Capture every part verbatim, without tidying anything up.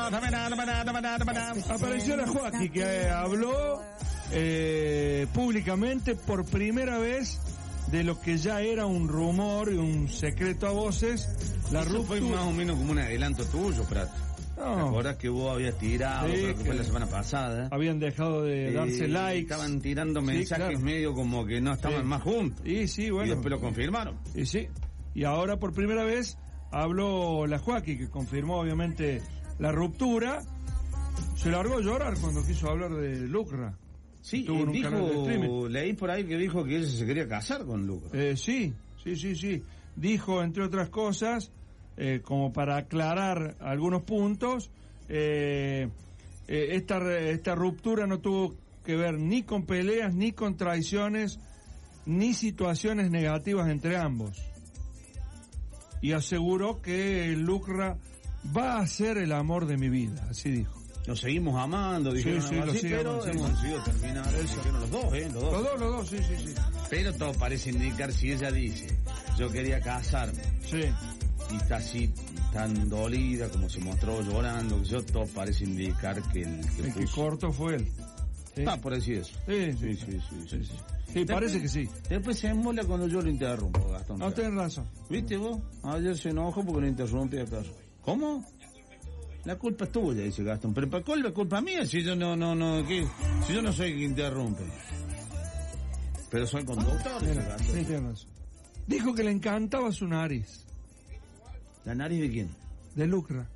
Apareció la Joaquín, que eh, habló eh, públicamente por primera vez de lo que ya era un rumor y un secreto a voces. La Eso ruptura fue más o menos como un adelanto tuyo, Prato. No. ¿Te acuerdas que vos habías tirado, Sí, creo que fue que la semana pasada? habían dejado de darse Eh, likes. Estaban tirando Sí, mensajes claro. medio como que no estaban Sí. más juntos. Y sí, bueno. Y después lo confirmaron. Y sí. Y ahora por primera vez habló la Joaquín, que confirmó obviamente la ruptura. Se largó a llorar cuando quiso hablar de Lucra. Sí, Estuvo eh, en un canal de dijo, streaming. leí por ahí que dijo que ella se quería casar con Lucas. Eh, sí, sí, sí, sí. Dijo, entre otras cosas, eh, como para aclarar algunos puntos, eh, eh, esta, re- esta ruptura no tuvo que ver ni con peleas, ni con traiciones, ni situaciones negativas entre ambos. Y aseguró que Lucra va a ser el amor de mi vida, así dijo. Nos seguimos amando, dijeron Sí, sí, algo lo así, siguen, pero sí, hemos sí. decidido terminar. Eso. Dijeron los dos, ¿eh? Los dos. Los dos, los dos, sí, sí, sí. Pero todo parece indicar, si ella dice, yo quería casarme, Sí. y está así, tan dolida, como se mostró llorando, que yo, todo parece indicar que el que El que puso... corto fue él. Sí, Ah, por decir eso. sí, sí, Sí, sí. sí, sí, sí, sí. Sí, parece que sí. Después se mola cuando yo lo interrumpo, Gastón. No, tenés razón. ¿Viste vos? Ayer se enojó porque lo interrumpí acaso. ¿Cómo? La culpa es tuya, dice Gastón. Pero ¿para cuál es la culpa mía si yo no, no, no, ¿qué? Si yo no soy el que interrumpe? Pero soy conductor, dice Mira, Gastón. sí, tenés razón. Dijo que le encantaba su nariz, ¿La nariz de quién? de Lucra.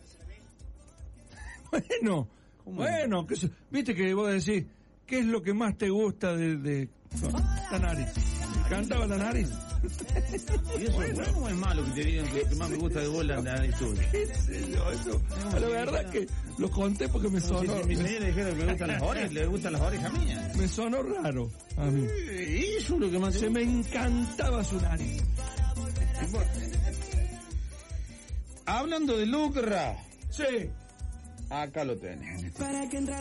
Bueno, ¿Cómo? bueno, que, se- viste que vos decís, ¿qué es lo que más te gusta de, de la nariz? ¿Le encantaba la nariz? ¿Y eso es bueno o es malo que te digan que lo que más me gusta de vos es la nariz tuya? ¿Qué sé yo? Eso, a la verdad que lo conté porque me Como si sonó, mi me, señora dijera que le gustan las orejas, le gustan las orejas mías. me sonó raro a mí. Y eso es lo que más te Se gusta. me encantaba su nariz. Hablando de Lucra, Sí. acá lo tenés. Para que entra